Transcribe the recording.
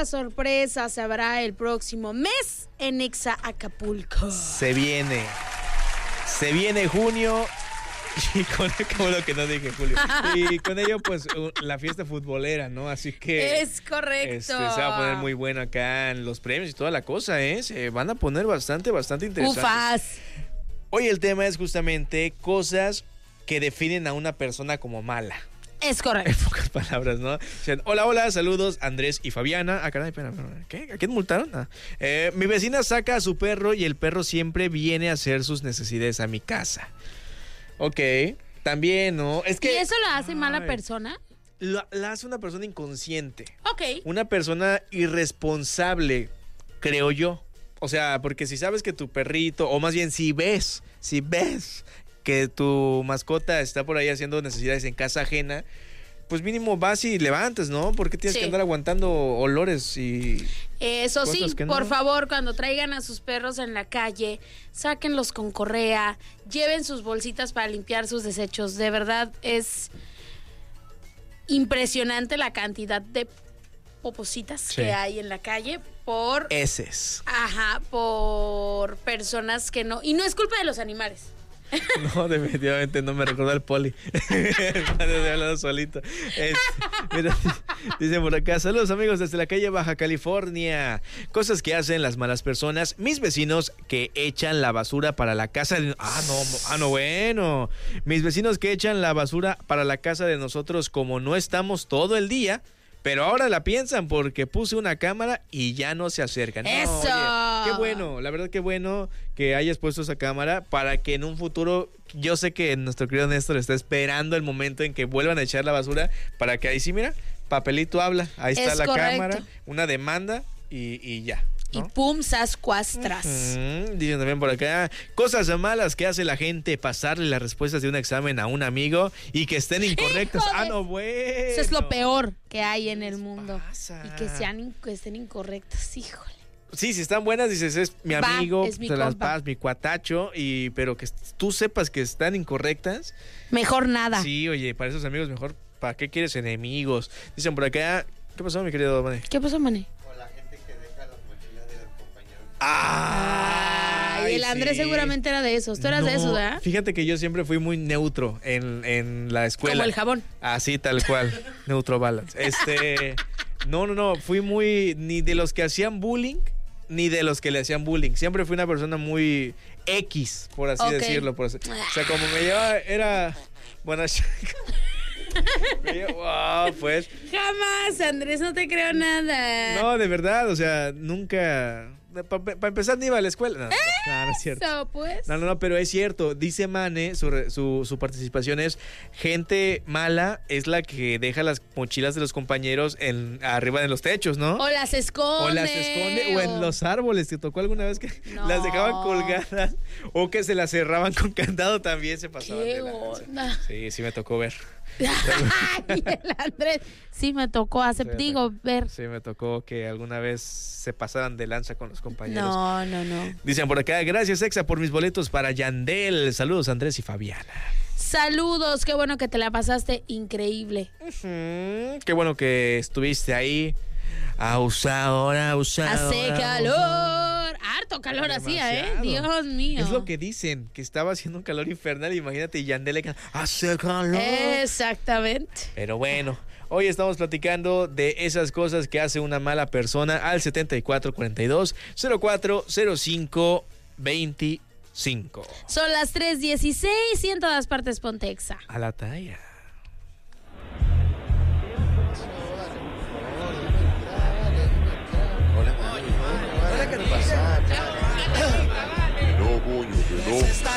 esta sorpresa se habrá el próximo mes en Exa Acapulco. Se viene junio. Y con como lo que no dije, Julio. Y con ello, pues, la fiesta futbolera, ¿no? Así que... Es correcto. Se va a poner muy bueno acá en los premios y toda la cosa, ¿eh? Se van a poner bastante interesantes. Ufas. Hoy el tema es justamente cosas que definen a una persona como mala. Es correcto. En pocas palabras, ¿no? Hola, saludos, Andrés y Fabiana. Ah, caray, espera. ¿Qué? ¿A quién multaron? Mi vecina saca a su perro y el perro siempre viene a hacer sus necesidades a mi casa. Ok, también, ¿no? Es que... ¿Y eso la hace mala persona? La hace una persona inconsciente. Ok. Una persona irresponsable, creo yo. O sea, porque si sabes que tu perrito, o más bien si ves que tu mascota está por ahí haciendo necesidades en casa ajena, pues mínimo vas y levantas, ¿no? Porque tienes que andar aguantando olores y... Eso sí, no. por favor, cuando traigan a sus perros en la calle, sáquenlos con correa, lleven sus bolsitas para limpiar sus desechos. De verdad, es impresionante la cantidad de popositas que hay en la calle por... Heces. Ajá, por personas que no... Y no es culpa de los animales. No, definitivamente no me recordó al Poli. Estoy hablando solito. Mira, dicen por acá, saludos amigos desde la calle Baja California. Cosas que hacen las malas personas. Mis vecinos que echan la basura para la casa de... bueno. Mis vecinos que echan la basura para la casa de nosotros como no estamos todo el día. Pero ahora la piensan porque puse una cámara y ya no se acercan. ¡Eso! Oye, qué bueno, la verdad qué bueno que hayas puesto esa cámara para que en un futuro, yo sé que nuestro querido Néstor está esperando el momento en que vuelvan a echar la basura para que ahí sí, mira, papelito habla, ahí está la cámara, una demanda y ya. ¿no? Y pum, sascuastras. Dicen también por acá, cosas malas que hace la gente, pasarle las respuestas de un examen a un amigo y que estén incorrectas. Bueno. Eso es lo peor que hay en el mundo. Pasa? Y que estén incorrectas, híjole. Sí, si están buenas, dices, es mi amigo, es mi se las compa. pasas, mi cuatacho, pero que tú sepas que están incorrectas. Mejor nada. Sí, oye, para esos amigos mejor, ¿para qué quieres enemigos? Dicen por acá, ¿qué pasó, mi querido Mane? ¿Qué pasó, Mane? Ay, el Andrés seguramente era de esos. Tú eras de esos, ¿verdad? Fíjate que yo siempre fui muy neutro en la escuela. Como el jabón. Así, tal cual. Neutro balance. No. Fui muy... Ni de los que hacían bullying, ni de los que le hacían bullying. Siempre fui una persona muy X, por así decirlo. O sea, como me llevaba... Era... Bueno... Wow, pues... Jamás, Andrés, no te creo nada. No, de verdad, o sea, nunca... Para empezar, ni iba a la escuela. No es cierto. Eso, pues. No, pero es cierto. Dice Mane, su participación es: gente mala es la que deja las mochilas de los compañeros arriba de los techos, ¿no? O las esconde. O en los árboles. ¿Te tocó alguna vez que las dejaban colgadas? O que se las cerraban con candado, también se pasaban de lanza. Sí, me tocó ver. Y el Andrés, sí me tocó ver. Sí, me tocó que alguna vez se pasaran de lanza con los compañeros. No. Dicen por acá, gracias Exa por mis boletos para Yandel. Saludos Andrés y Fabiana. Saludos, qué bueno que te la pasaste increíble. Qué bueno que estuviste ahí. Hace calor. Harto calor hacía, Dios mío. Es lo que dicen, que estaba haciendo un calor infernal. Imagínate, Yandel hace calor. Exactamente. Pero bueno, hoy estamos platicando de esas cosas que hace una mala persona al 7442-040525. Son las 3:16 y en todas partes ponte Exa. A la talla.